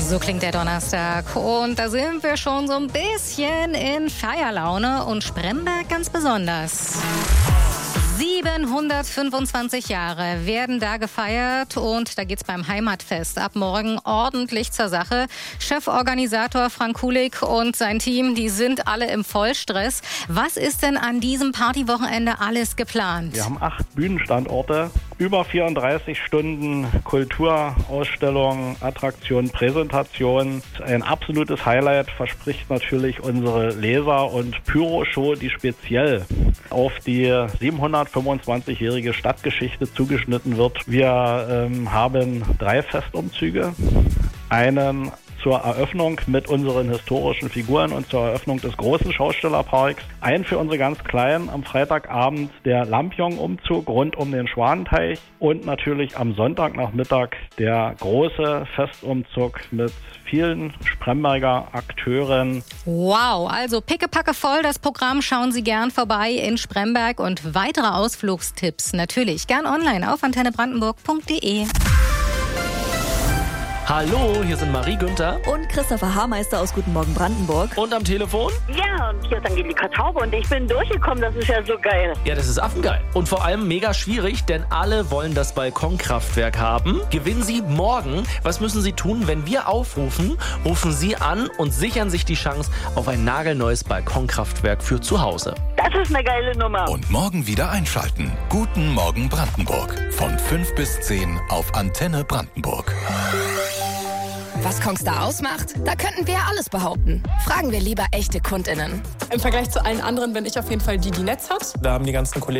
So klingt der Donnerstag und da sind wir schon so ein bisschen in Feierlaune und Spremberg ganz besonders. 725 Jahre werden da gefeiert und da geht's beim Heimatfest ab morgen ordentlich zur Sache. Cheforganisator Frank Kulik und sein Team, die sind alle im Vollstress. Was ist denn an diesem Partywochenende alles geplant? Wir haben 8 Bühnenstandorte, über 34 Stunden Kulturausstellungen, Attraktionen, Präsentationen. Ein absolutes Highlight verspricht natürlich unsere Laser- und Pyro-Show, die speziell auf die 725-jährige Stadtgeschichte zugeschnitten wird. Wir haben 3 Festumzüge, einen zur Eröffnung mit unseren historischen Figuren und zur Eröffnung des großen Schaustellerparks. Einen für unsere ganz Kleinen am Freitagabend der Lampion-Umzug rund um den Schwanenteich und natürlich am Sonntagnachmittag der große Festumzug mit vielen Spremberger Akteuren. Wow, also pickepacke voll das Programm. Schauen Sie gern vorbei in Spremberg und weitere Ausflugstipps natürlich gern online auf antennebrandenburg.de. Hallo, hier sind Marie Günther und Christopher Haarmeister aus Guten Morgen Brandenburg. Und am Telefon? Ja, und hier ist Angelika Taube und ich bin durchgekommen, das ist ja so geil. Ja, das ist affengeil. Und vor allem mega schwierig, denn alle wollen das Balkonkraftwerk haben. Gewinnen Sie morgen. Was müssen Sie tun, wenn wir aufrufen? Rufen Sie an und sichern sich die Chance auf ein nagelneues Balkonkraftwerk für zu Hause. Das ist eine geile Nummer. Und morgen wieder einschalten. Guten Morgen Brandenburg. Von 5 bis 10 auf Antenne Brandenburg. Was Kongstar ausmacht? Da könnten wir ja alles behaupten. Fragen wir lieber echte KundInnen. Im Vergleich zu allen anderen bin ich auf jeden Fall die Netz hat. Da haben die ganzen Kollegen